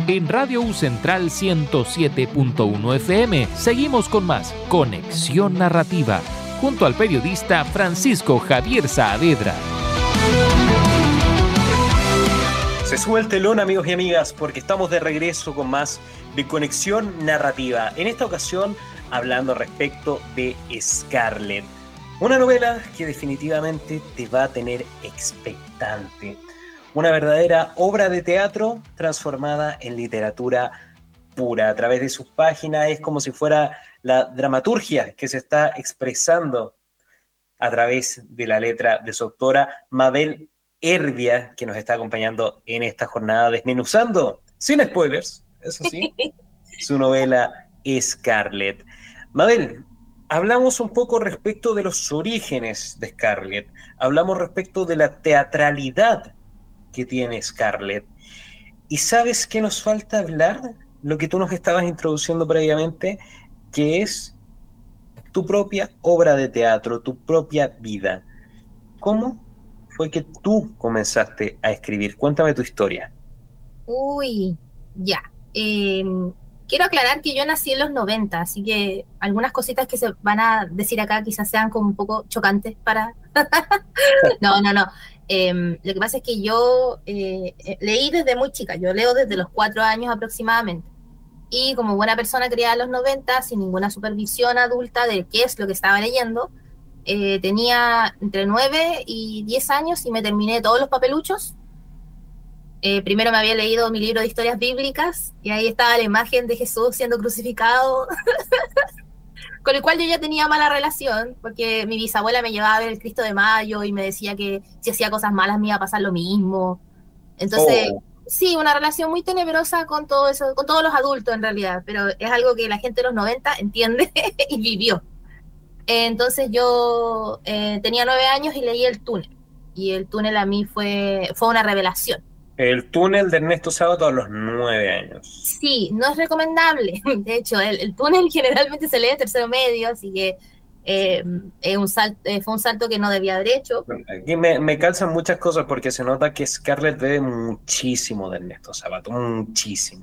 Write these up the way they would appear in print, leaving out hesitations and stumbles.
en Radio U Central 107.1 FM. Seguimos con más Conexión Narrativa, junto al periodista Francisco Javier Saavedra. Se sube el telón, amigos y amigas, porque estamos de regreso con más de Conexión Narrativa. En esta ocasión, hablando respecto de Scarlett. Una novela que definitivamente te va a tener expectante. Una verdadera obra de teatro transformada en literatura pura. A través de sus páginas es como si fuera la dramaturgia que se está expresando a través de la letra de su autora Mabel Herbia, que nos está acompañando en esta jornada desmenuzando, sin spoilers, eso sí, su novela Scarlett. Mabel, hablamos un poco respecto de los orígenes de Scarlett, hablamos respecto de la teatralidad que tiene Scarlett. ¿Y sabes qué nos falta hablar? Lo que tú nos estabas introduciendo previamente, que es tu propia obra de teatro, tu propia vida. ¿Cómo fue que tú comenzaste a escribir? Cuéntame tu historia. Uy, ya. Quiero aclarar que yo nací en los 90, así que algunas cositas que se van a decir acá quizás sean como un poco chocantes para... No. Lo que pasa es que yo leí desde muy chica, yo leo desde los 4 años aproximadamente. Y como buena persona criada en los 90, sin ninguna supervisión adulta de qué es lo que estaba leyendo, tenía entre 9 y 10 años y me terminé todos los papeluchos. Primero me había leído mi libro de historias bíblicas y ahí estaba la imagen de Jesús siendo crucificado, con el cual yo ya tenía mala relación, porque mi bisabuela me llevaba a ver el Cristo de Mayo y me decía que si hacía cosas malas me iba a pasar lo mismo. Entonces, sí, una relación muy tenebrosa con todo eso, con todos los adultos en realidad, pero es algo que la gente de los 90 entiende y vivió. Entonces yo tenía 9 años y leí El túnel, y El túnel a mí fue una revelación. El túnel de Ernesto Sábato a los 9 años. Sí, no es recomendable. De hecho, el túnel generalmente se lee en tercero medio, así que fue un salto que no debía haber hecho. Aquí me calzan muchas cosas porque se nota que Scarlett bebe muchísimo de Ernesto Sábato, muchísimo.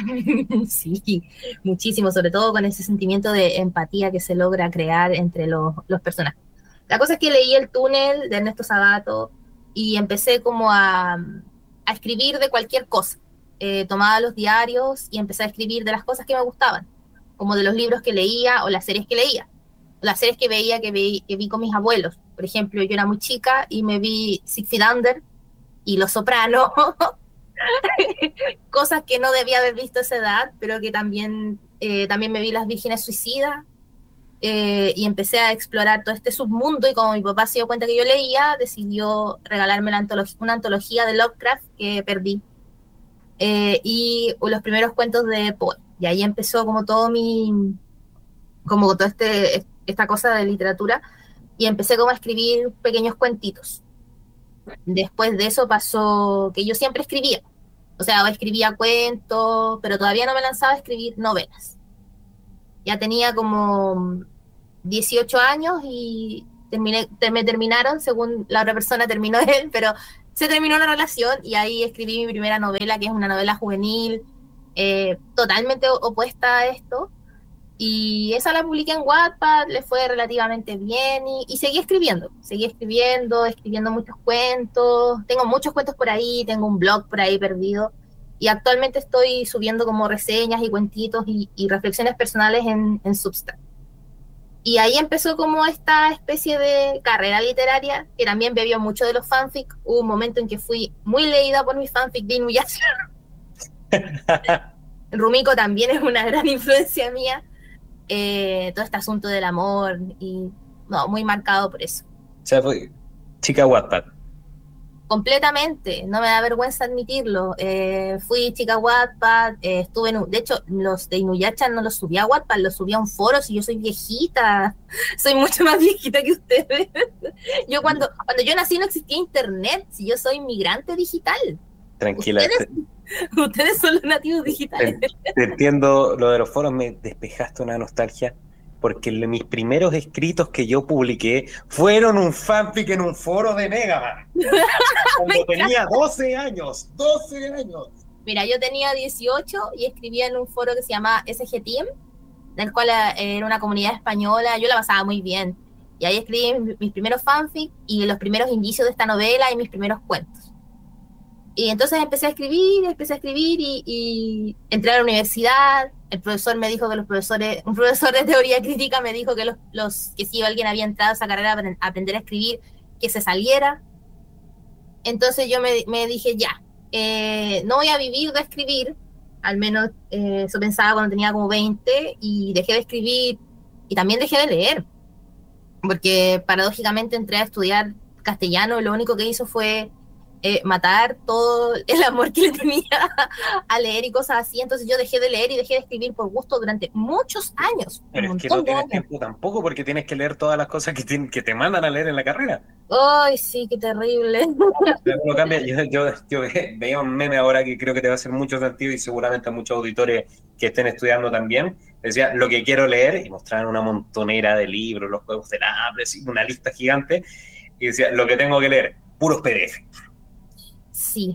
Sí, muchísimo, sobre todo con ese sentimiento de empatía que se logra crear entre los personajes. La cosa es que leí El túnel de Ernesto Sabato y empecé como a escribir de cualquier cosa. Tomaba los diarios y empecé a escribir de las cosas que me gustaban, como de los libros que leía o las series que leía. Las series que veía, que vi con mis abuelos. Por ejemplo, yo era muy chica y me vi Six Feet Under y Los Sopranos, cosas que no debía haber visto a esa edad, pero que también me vi Las Vírgenes Suicidas, y empecé a explorar todo este submundo, y como mi papá se dio cuenta que yo leía, decidió regalarme una antología de Lovecraft que perdí, y los primeros cuentos de Poe, y ahí empezó como esta cosa de literatura, y empecé como a escribir pequeños cuentitos. Después de eso pasó que yo siempre escribía, o sea, escribía cuentos, pero todavía no me lanzaba a escribir novelas. Ya tenía como 18 años y me terminaron, según la otra persona terminó él, pero se terminó la relación y ahí escribí mi primera novela, que es una novela juvenil, totalmente opuesta a esto, y esa la publiqué en Wattpad, le fue relativamente bien y seguí escribiendo muchos cuentos, tengo muchos cuentos por ahí, tengo un blog por ahí perdido, y actualmente estoy subiendo como reseñas y cuentitos y reflexiones personales en Substack. Y ahí empezó como esta especie de carrera literaria, que también bebió mucho de los fanfic. Hubo un momento en que fui muy leída por mis fanfic de Inuyasha. Rumiko también es una gran influencia mía. Todo este asunto del amor, y no, muy marcado por eso. O sea, fue chica Wattpad. Completamente, no me da vergüenza admitirlo. Fui chica Wattpad, estuve de hecho, los de Inuyasha no los subí a Wattpad, los subí a un foro. Si yo soy viejita, soy mucho más viejita que ustedes. Yo cuando yo nací no existía internet, si yo soy inmigrante digital. Tranquila. Ustedes son los nativos digitales. Te entiendo lo de los foros, me despejaste una nostalgia, porque mis primeros escritos que yo publiqué fueron un fanfic en un foro de Megaman. Cuando tenía 12 años. Mira, yo tenía 18 y escribía en un foro que se llama SG Team, del cual era una comunidad española, yo la pasaba muy bien. Y ahí escribí mis primeros fanfic y los primeros indicios de esta novela y mis primeros cuentos. Y entonces empecé a escribir y entré a la universidad. El profesor me dijo que un profesor de teoría crítica me dijo que que si alguien había entrado a esa carrera para aprender a escribir, que se saliera. Entonces yo me dije, ya, no voy a vivir de escribir, al menos eso pensaba cuando tenía como 20, y dejé de escribir y también dejé de leer, porque paradójicamente entré a estudiar castellano y lo único que hizo fue matar todo el amor que le tenía a leer y cosas así. Entonces yo dejé de leer y dejé de escribir por gusto durante muchos años. Pero es que no tienes tiempo tampoco, porque tienes que leer todas las cosas que te mandan a leer en la carrera. Ay, sí, qué terrible. No cambia. Yo veía un meme ahora que creo que te va a hacer mucho sentido y seguramente a muchos auditores que estén estudiando también. Decía, lo que quiero leer, y mostraban una montonera de libros, los juegos del hambre, una lista gigante, y decía, lo que tengo que leer, puros PDF. Sí,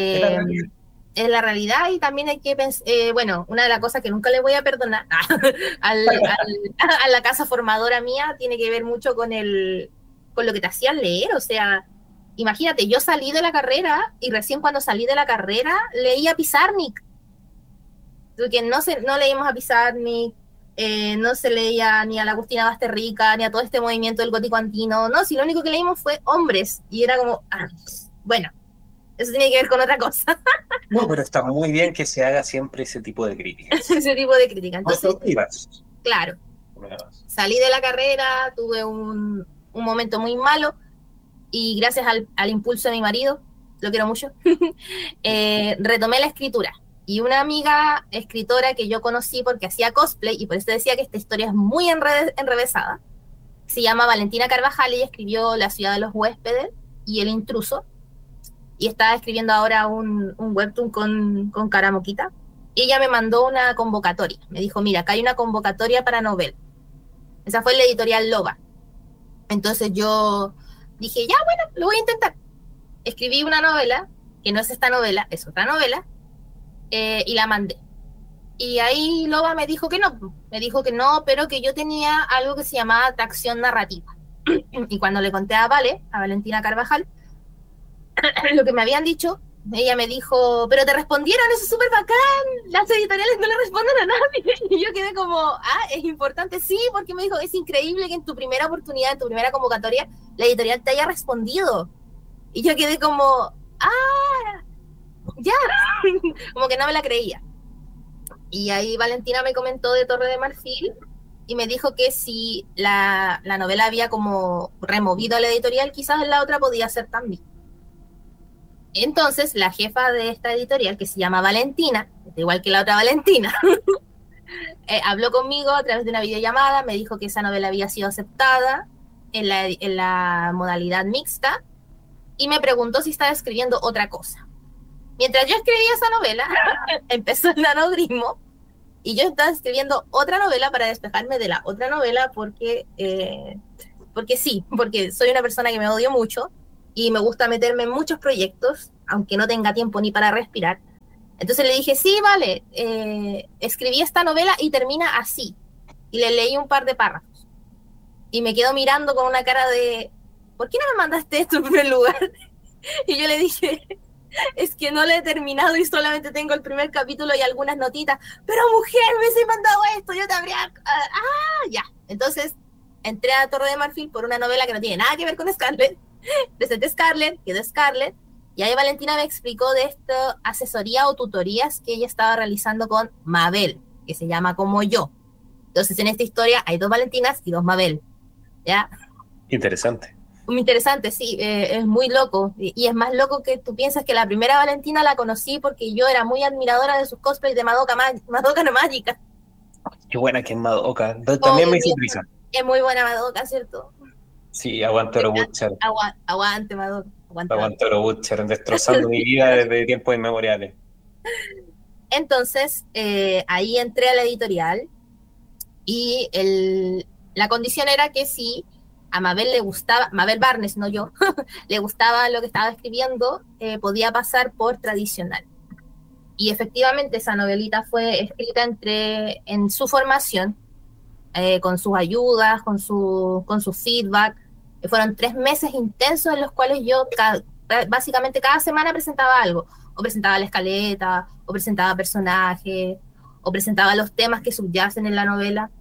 es la realidad y también hay que pensar, bueno, una de las cosas que nunca le voy a perdonar a la casa formadora mía tiene que ver mucho con lo que te hacían leer. O sea, imagínate, yo salí de la carrera y recién cuando salí de la carrera leí a Pizarnik, porque no leímos a Pizarnik, no se leía ni a la Agustina Basterrica, ni a todo este movimiento del gótico andino, no, si lo único que leímos fue hombres, y era como, bueno, eso tiene que ver con otra cosa. No, pero está muy bien que se haga siempre ese tipo de crítica. Ese tipo de crítica. Entonces, claro, no. Salí de la carrera, tuve un momento muy malo y gracias al impulso de mi marido, lo quiero mucho, retomé la escritura. Y una amiga escritora que yo conocí porque hacía cosplay, y por eso decía que esta historia es muy enrevesada, se llama Valentina Carvajal. Ella escribió La ciudad de los huéspedes y El intruso, y está escribiendo ahora un webtoon con Caramoquita. Y ella me mandó una convocatoria. Me dijo, mira, acá hay una convocatoria para novela. Esa fue la editorial Loba. Entonces yo dije, ya, bueno, lo voy a intentar. Escribí una novela, que no es esta novela, es otra novela, y la mandé. Y ahí Loba me dijo que no, pero que yo tenía algo que se llamaba atracción narrativa. Y cuando le conté a Valentina Carvajal, lo que me habían dicho, ella me dijo, pero te respondieron, eso es súper bacán, las editoriales no le responden a nadie. Y yo quedé como, es importante, sí, porque me dijo, es increíble que en tu primera oportunidad, en tu primera convocatoria, la editorial te haya respondido. Y yo quedé como, ya, como que no me la creía. Y ahí Valentina me comentó de Torre de Marfil y me dijo que si la novela había como removido a la editorial, quizás la otra podía ser también. Entonces, la jefa de esta editorial, que se llama Valentina, igual que la otra Valentina, habló conmigo a través de una videollamada, me dijo que esa novela había sido aceptada en la modalidad mixta y me preguntó si estaba escribiendo otra cosa. Mientras yo escribía esa novela, empezó el nanodrismo y yo estaba escribiendo otra novela para despejarme de la otra novela porque soy una persona que me odio mucho y me gusta meterme en muchos proyectos, aunque no tenga tiempo ni para respirar. Entonces le dije, sí, vale, escribí esta novela y termina así. Y le leí un par de párrafos. Y me quedo mirando con una cara de, ¿por qué no me mandaste esto en primer lugar? Y yo le dije, es que no lo he terminado y solamente tengo el primer capítulo y algunas notitas. Pero mujer, me has mandado esto, yo te habría... ya. Entonces entré a Torre de Marfil por una novela que no tiene nada que ver con Scarlett. Presenté Scarlett, quedó Scarlett, y ahí Valentina me explicó de esta asesoría o tutorías que ella estaba realizando con Mabel, que se llama Como Yo. Entonces en esta historia hay 2 Valentinas y 2 Mabel, ¿ya? Interesante. Muy interesante, sí, es muy loco, y es más loco que tú piensas que la primera Valentina la conocí porque yo era muy admiradora de sus cosplays de Madoka no Mágica. Qué buena que es Madoka, también me hizo prisa. Es muy buena Madoka, ¿cierto? Sí, aguante Oro Butcher. Aguante, Madoka. Aguante Oro Butcher, destrozando mi vida desde tiempos inmemoriales. Entonces, ahí entré a la editorial y la condición era que si a Mabel le gustaba, Mabel Barnes, no yo, le gustaba lo que estaba escribiendo, podía pasar por tradicional. Y efectivamente esa novelita fue escrita en su formación, con sus ayudas, con su feedback. Fueron 3 meses intensos en los cuales yo básicamente cada semana presentaba algo, o presentaba la escaleta, o presentaba personajes, o presentaba los temas que subyacen en la novela.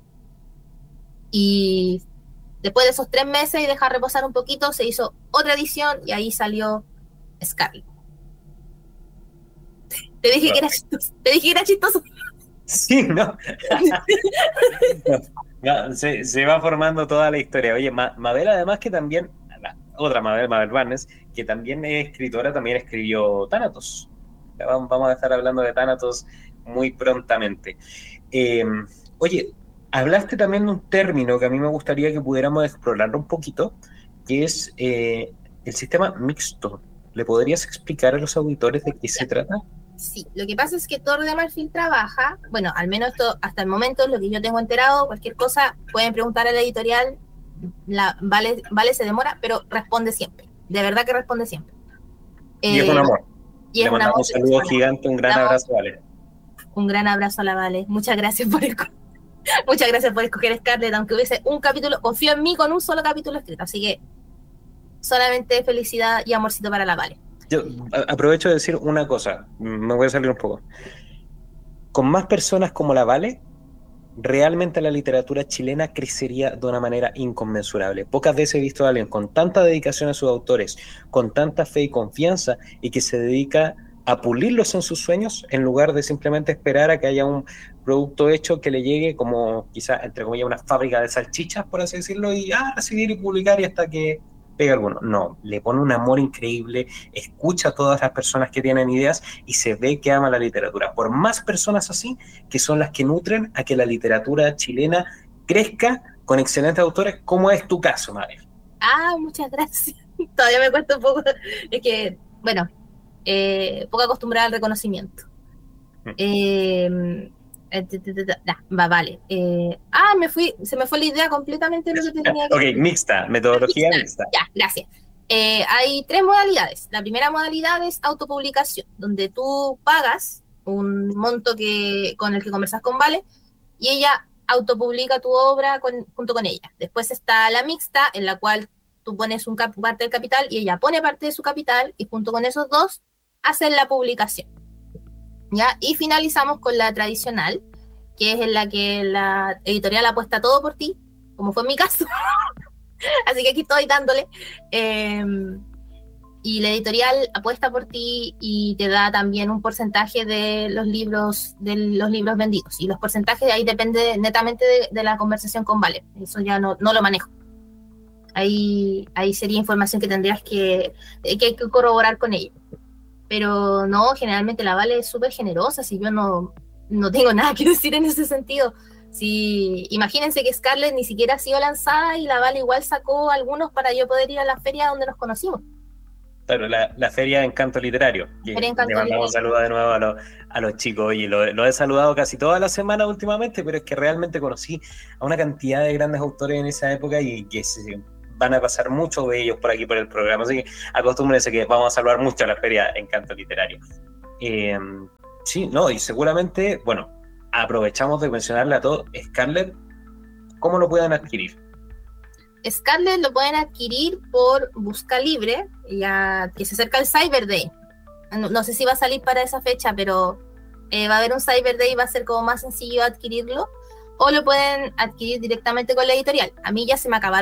Y después de esos 3 meses y dejar reposar un poquito, se hizo otra edición y ahí salió Scarlet. Te dije que era chistoso. Sí, ¿no? No, se va formando toda la historia. Oye, Mabel, además que también, otra Mabel Barnes, que también es escritora, también escribió Thanatos. Vamos a estar hablando de Thanatos muy prontamente. Oye, hablaste también de un término que a mí me gustaría que pudiéramos explorarlo un poquito, que es el sistema mixto. ¿Le podrías explicar a los auditores de qué se trata? Sí, lo que pasa es que Torre de Marfil trabaja, bueno, al menos esto hasta el momento es lo que yo tengo enterado, cualquier cosa pueden preguntar a la editorial, Vale se demora, pero responde siempre, de verdad que responde siempre. Y es un amor. Le mandamos un saludo gigante, un gran abrazo, Vale. Un gran abrazo a la Vale, muchas gracias por escoger Scarlet, aunque hubiese un capítulo, confío en mí con un solo capítulo escrito, así que solamente felicidad y amorcito para la Vale. Yo aprovecho de decir una cosa, me voy a salir un poco. Con más personas como la Vale, realmente la literatura chilena crecería de una manera inconmensurable. Pocas veces he visto a alguien con tanta dedicación a sus autores, con tanta fe y confianza, y que se dedica a pulirlos en sus sueños, en lugar de simplemente esperar a que haya un producto hecho que le llegue como quizá, entre comillas, una fábrica de salchichas, por así decirlo, y recibir y publicar y hasta que pega alguno. No, le pone un amor increíble, escucha a todas las personas que tienen ideas y se ve que ama la literatura. Por más personas así, que son las que nutren a que la literatura chilena crezca con excelentes autores, como es tu caso, Mabel. Muchas gracias. Todavía me cuesta un poco, es que, bueno, poco acostumbrada al reconocimiento. Vale. Se me fue la idea completamente de lo que tenía que decir. Ok, mixta, metodología mixta. Ya, gracias. Hay 3 modalidades. La primera modalidad es autopublicación, donde tú pagas un monto con el que conversas con Vale y ella autopublica tu obra junto con ella. Después está la mixta, en la cual tú pones parte del capital y ella pone parte de su capital y junto con esos dos hacen la publicación. ¿Ya? Y finalizamos con la tradicional, que es en la que la editorial apuesta todo por ti, como fue en mi caso. Así que aquí estoy dándole. Y la editorial apuesta por ti y te da también un porcentaje de los libros vendidos. Y los porcentajes de ahí depende netamente de la conversación con Vale. Eso ya no lo manejo. Ahí sería información que tendrías que corroborar con ella. Pero no, generalmente la Vale es súper generosa, si yo no tengo nada que decir en ese sentido. Si, imagínense que Scarlet ni siquiera ha sido lanzada y la Vale igual sacó algunos para yo poder ir a la feria donde nos conocimos. Claro, la feria de Encanto Literario. Le mandamos saludos de nuevo a los chicos y lo he saludado casi toda la semana últimamente, pero es que realmente conocí a una cantidad de grandes autores en esa época y que van a pasar muchos de ellos por aquí por el programa, así que acostúmbrense que vamos a saludar mucho a la feria Encanto Literario. Sí, no, y seguramente, bueno, aprovechamos de mencionarle a todos, Scarlet, ¿cómo lo pueden adquirir? Scarlet lo pueden adquirir por Busca Libre, ya que se acerca el Cyber Day. No sé si va a salir para esa fecha, pero va a haber un Cyber Day y va a ser como más sencillo adquirirlo, o lo pueden adquirir directamente con la editorial. A mí ya se me acabaron